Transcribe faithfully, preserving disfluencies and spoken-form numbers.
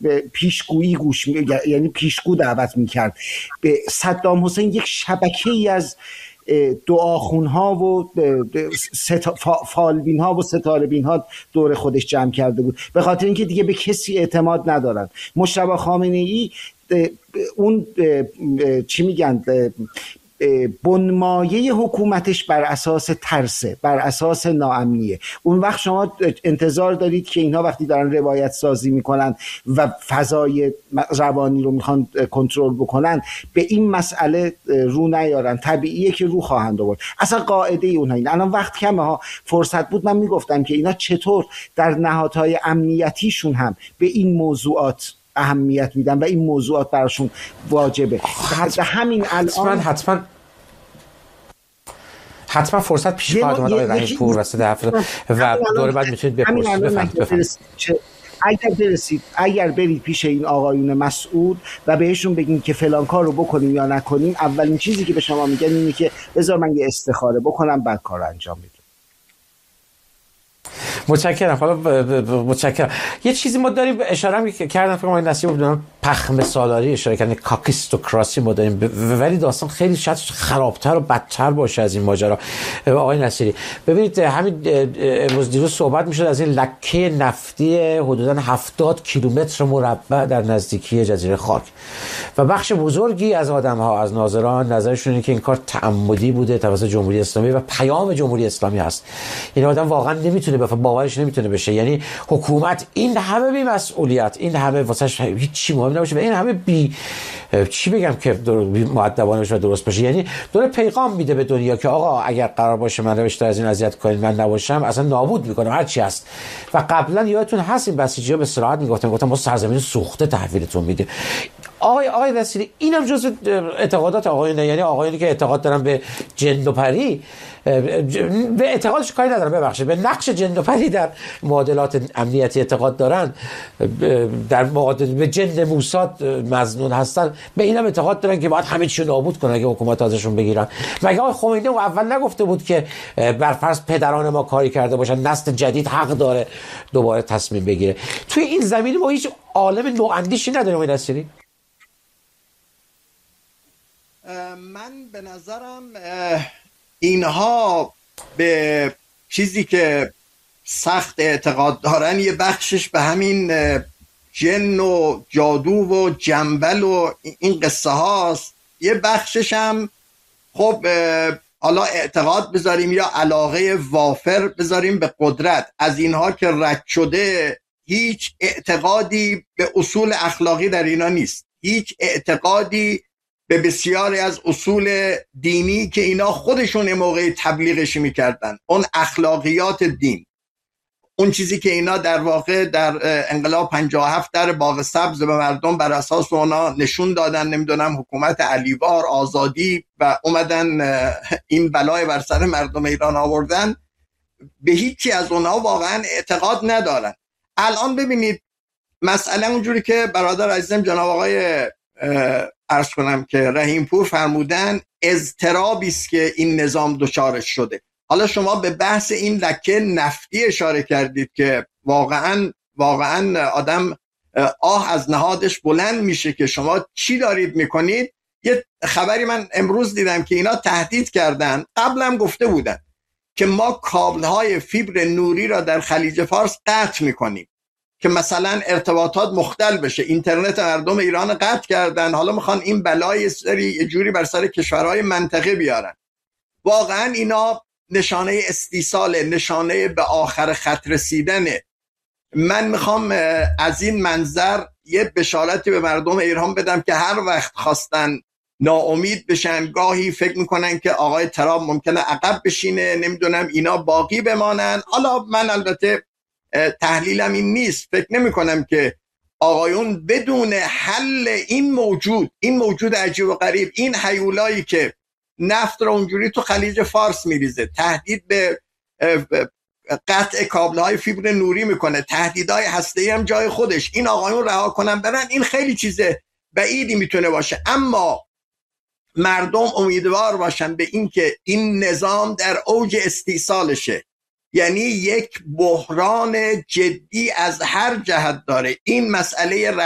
پیشگویی گوش می... یعنی پیشگو دعوت میکرد. به صدام حسین یک شبکه‌ای از دعاخونها و ستا... فالبین ها و ستاره بین ها دور خودش جمع کرده بود، به خاطر اینکه دیگه به کسی اعتماد ندارن. مجتبی خامنه ای اون چی میگن بنمایه حکومتش بر اساس ترسه، بر اساس ناامنیه. اون وقت شما انتظار دارید که اینها وقتی دارن روایت سازی میکنن و فضای روانی رو میخوان کنترل بکنن به این مسئله رو نیارن. طبیعیه که رو خواهند آورد. اصلا قاعده ای اونها این. الان وقت کمه ها، فرصت بود من میگفتم که اینا چطور در نهادهای امنیتیشون هم به این موضوعات اهمیت میدن و این موضوعات براشون واجبه. حتما همین الان حتما حتما فرصت پیش خواهد اومد آقای رحیم پور وسط هفته و دوره بعد میتونید بپرسید. بفرمایید. اگر برسید اگر برید پیش این آقایون مسئول و بهشون بگین که فلان کار رو بکنیم یا نکنیم، اولین چیزی که به شما میگن اینه که بذار من یه استخاره بکنم بعد کار انجام بدم. متشکرم. حالا متشکرم. یه چیزی ما داریم اشاره هم کردم فکر کنم نصیب بدونم پخم سالاری اشاره کردن، کاکیستوکراسی ما داریم، ولی داستان خیلی شاید خرابتر و بدتر باشه از این ماجرا. آقای نصیری ببینید همین امروز دیروز صحبت میشد از این لکه نفتی حدوداً هفتاد کیلومتر مربع در نزدیکی جزیره خاک و بخش بزرگی از آدم‌ها از ناظران نظرشون اینه که این کار تعمدی بوده توسط جمهوری اسلامی و پیام جمهوری اسلامی هست. این آدم واقعا نمیتونه بفهم، باورش نمیتونه بشه. یعنی حکومت این همه بی مسئولیت، این همه واسش هیچ چی مهم نباشه و این همه بی چی بگم که مؤدبانه باشه و درست باشه. یعنی داره پیغام میده به دنیا که آقا اگر قرار باشه من رو بیشتر از این اذیت کنین من نباشم اصلا نابود میکنم هر چی هست. و قبلا یادتون هست این بسیجی‌ها به صراحت میگفتن گفتم ما سرزمین سوخته تحویلتون میدیم. آقای آقای نصیری اینم جزء اعتقادات آقایونه، یعنی آقایونی که اعتقاد دارن به جن و پری، به اعتقادش کاری ندارم ببخشید، به نقش جن و پری در معادلات امنیتی اعتقاد دارن، در معادل به جن موساد مظنون هستن، به اینم اعتقاد دارن که باید همه چی نابود کنن اگه حکومت ازشون بگیرن. مگه آقای خمینی اول نگفته بود که بر فرض پدران ما کاری کرده باشن نسل جدید حق داره دوباره تصمیم بگیره؟ توی این زمینه ما هیچ عالم نواندیشی نداریم آقای نصیری؟ من به نظرم اینها به چیزی که سخت اعتقاد دارن یه بخشش به همین جن و جادو و جنبل و این قصه هاست، یه بخشش هم خب حالا اعتقاد بذاریم یا علاقه وافر بذاریم به قدرت. از اینها که رد شده هیچ اعتقادی به اصول اخلاقی در اینا نیست، هیچ اعتقادی به بسیاری از اصول دینی که اینا خودشون موقع تبلیغش میکردن، اون اخلاقیات دین، اون چیزی که اینا در واقع در انقلاب پنجاه و هفت در باغ سبز به مردم بر اساس اونا نشون دادن، نمیدونم حکومت علیوار، آزادی و اومدن این بلای بر سر مردم ایران آوردن، به هیچی از اونها واقعا اعتقاد ندارن. الان ببینید مسئله اونجوری که برادر عزیزم جناب آقای عرض کنم که رحیم پور فرمودن اضطرابی است که این نظام دچارش شده. حالا شما به بحث این لکه نفتی اشاره کردید که واقعا واقعا آدم آه از نهادش بلند میشه که شما چی دارید میکنید. یه خبری من امروز دیدم که اینا تهدید کردن، قبلا گفته بودن که ما کابل‌های فیبر نوری را در خلیج فارس قطع میکنیم که مثلا ارتباطات مختل بشه. اینترنت مردم ایران قطع کردن، حالا میخوان این بلای سری جوری بر سر کشورهای منطقه بیارن. واقعا اینا نشانه استیصال، نشانه به آخر خط رسیدنه. من میخوام از این منظر یه بشارتی به مردم ایران بدم که هر وقت خواستن ناامید بشن، گاهی فکر میکنن که آقای ترامپ ممکنه عقب بشینه، نمیدونم اینا باقی بمانن. حالا من البته تحلیلم این نیست، فکر نمی کنم که آقایون بدون حل این موجود این موجود عجیب و غریب، این هیولایی که نفت را اونجوری تو خلیج فارس میریزه، تهدید به قطع کابل‌های فیبر نوری میکنه، تهدیدهای هسته‌ای هم جای خودش، این آقایون رها کنن برن، این خیلی چیز بعیدی میتونه باشه. اما مردم امیدوار باشن به این که این نظام در اوج استیصالشه، یعنی یک بحران جدی از هر جهت داره. این مسئله